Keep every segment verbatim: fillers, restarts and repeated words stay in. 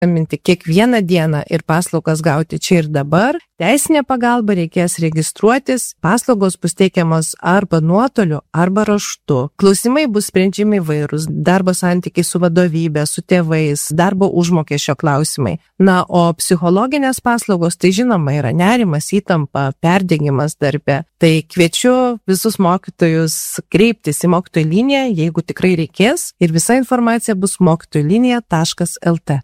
skambinti kiekvieną dieną ir paslaugas gauti čia ir dabar. Teisinė pagalba reikės registruotis, paslaugos bus teikiamos arba nuotoliu, arba raštu. Klausimai bus sprendžiami įvairūs, darbo santykiai su vadovybė, su tėvais, darbo užmokesčio klausimai. Na, o psichologinės paslaugos, tai žinoma, yra nerimas, įtampa, perdegimas darbe. Tai kviečiu visus mokytojus kreiptis į mokytojų liniją, jeigu tikrai reikės, ir visa informacija bus mokytojų linija taškas el te.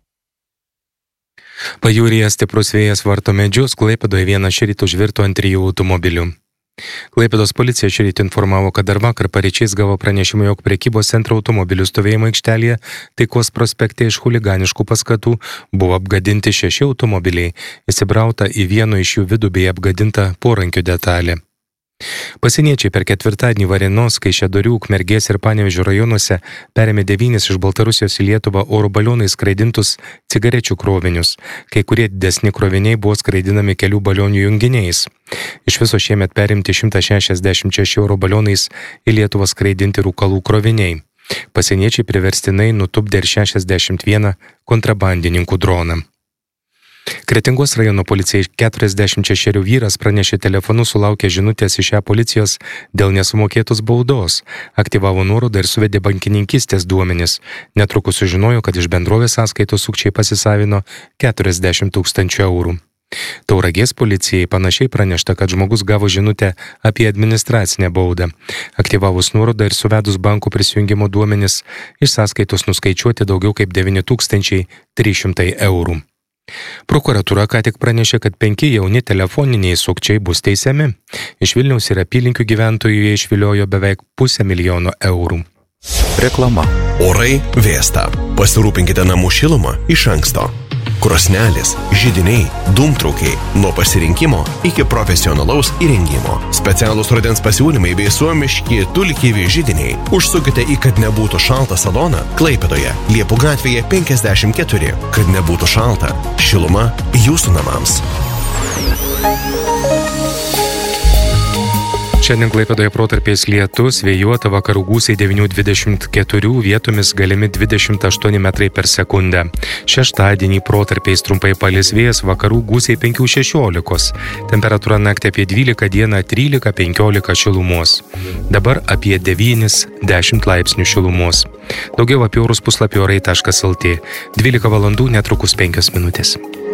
Pajūryje stiprus vėjas varto medžius, Klaipėdoje vienas šįryt užvirto ant trijų automobilių. Klaipėdos policija šįryt informavo, kad dar vakar paryčiais gavo pranešimą, jog prekybos centro automobilių stovėjimo aikštelėje Taikos prospekte iš chuliganiškų paskatų buvo apgadinti šeši automobiliai, įsibrauta į vieno iš jų vidų bei apgadinta porankių detalė. Pasieniečiai per ketvirtadienį Varėnos, Kaišiadorių, Ukmergės ir Panevėžio rajonuose perėmė devynis iš Baltarusijos į Lietuvą oro balionais skraidintus cigarečių krovinius. Kai kurie didesni kroviniai buvo skraidinami kelių balionių junginiais. Iš viso šiemet perimti šimtas šešiasdešimt šeši oro balionais į Lietuvą skraidinti rūkalų kroviniai. Pasieniečiai priverstinai nutupdė ir šešiasdešimt vieną kontrabandininkų droną. Kretingos rajono policijai keturiasdešimt šešerių vyras pranešė telefonu sulaukė žinutės iš šią policijos dėl nesumokėtos baudos, aktyvavo nuorodą ir suvedė bankininkystės duomenis. Netrukus sužinojo, kad iš bendrovės sąskaitos sukčiai pasisavino keturiasdešimt tūkstančių eurų. Tauragės policijai panašiai pranešta, kad žmogus gavo žinutę apie administracinę baudą. Aktyvavus nuorodą ir suvedus bankų prisijungimo duomenis, iš sąskaitos nuskaičiuoti daugiau kaip devyni tūkstančiai trys šimtai eurų. Prokuratūra ką tik pranešė, kad penki jauni telefoniniai sukčiai bus teisiami. Iš Vilniaus ir apylinkių gyventojų jie išviliojo beveik pusę milijono eurų. Reklama. Orai vėsta. Pasirūpinkite namų šilumą iš anksto. Krosnelės, židiniai, dūmtraukiai, nuo pasirinkimo iki profesionalaus įrengimo. Specialūs rudens pasiūlymai bei suomiški tulkyvi židiniai. Užsukite į Kad nebūtų šalta saloną Klaipėdoje, Liepų gatvėje penkiasdešimt keturi. Kad nebūtų šalta, šiluma jūsų namams. Šiandien Klaipėdoje protarpiais lietus, vėjuota, vakarų gūsiai devyni dvidešimt keturi, vietomis galimi dvidešimt aštuoni metrai per sekundę. Šeštadienį protarpiais trumpai palis vėjas, vakarų gūsiai penki šešiolika. Temperatūra naktį apie dvylika, dieną trylika penkiolika šilumos. Dabar apie devyni dešimt laipsnių šilumos. Daugiau apie orus puslapio orai taškas el tė. dvylika valandų netrukus penkios minutės.